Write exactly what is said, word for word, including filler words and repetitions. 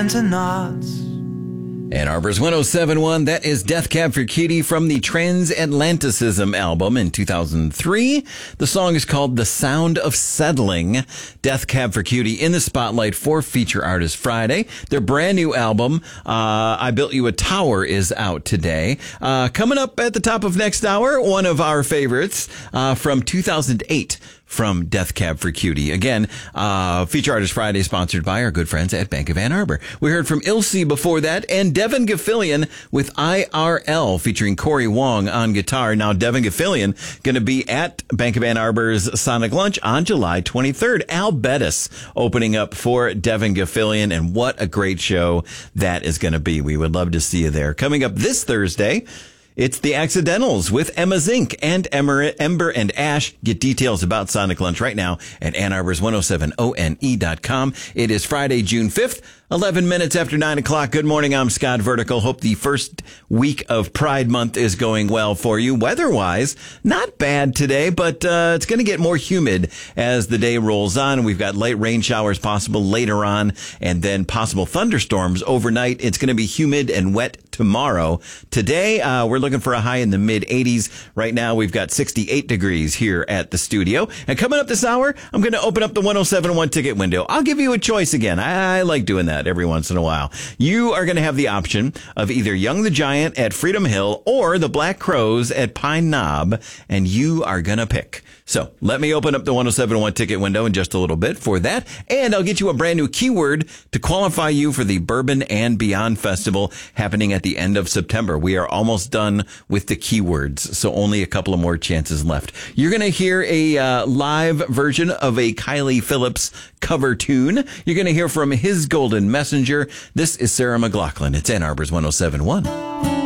to knots. Ann Arbor's one oh seven point one, that is Death Cab for Cutie from the Transatlanticism album in two thousand three. The song is called The Sound of Settling. Death Cab for Cutie in the spotlight for Feature Artist Friday. Their brand new album, uh, I Built You a Tower, is out today. Uh, coming up at the top of next hour, one of our favorites uh, from two thousand eight. From Death Cab for Cutie. Again, uh, Feature Artist Friday sponsored by our good friends at Bank of Ann Arbor. We heard from Ilse before that, and Devin Gaffilian with I R L featuring Corey Wong on guitar. Now, Devin Gaffilian going to be at Bank of Ann Arbor's Sonic Lunch on July twenty-third. Al Bettis opening up for Devin Gaffilian, and what a great show that is going to be. We would love to see you there. Coming up this Thursday, it's The Accidentals with Emma Zink and Ember, Ember and Ash. Get details about Sonic Lunch right now at Ann Arbor's one oh seven O N E dot com. It is Friday, June fifth, eleven minutes after nine o'clock. Good morning. I'm Scott Vertical. Hope the first week of Pride Month is going well for you. Weather-wise, not bad today, but uh, it's going to get more humid as the day rolls on. We've got light rain showers possible later on, and then possible thunderstorms overnight. It's going to be humid and wet tomorrow. Today, uh, we're looking for a high in the mid eighties. Right now, we've got sixty-eight degrees here at the studio. And coming up this hour, I'm going to open up the one oh seven point one ticket window. I'll give you a choice again. I, I like doing that every once in a while. You are going to have the option of either Young the Giant at Freedom Hill or the Black Crows at Pine Knob, and you are going to pick. So let me open up the one oh seven point one ticket window in just a little bit for that, and I'll get you a brand new keyword to qualify you for the Bourbon and Beyond Festival happening at the end of September. We are almost done with the keywords, so only a couple of more chances left. You're going to hear a uh, live version of a Kylie Phillips cover tune. You're going to hear from His Golden Messenger. This is Sarah McLachlan. It's Ann Arbor's one oh seven point one.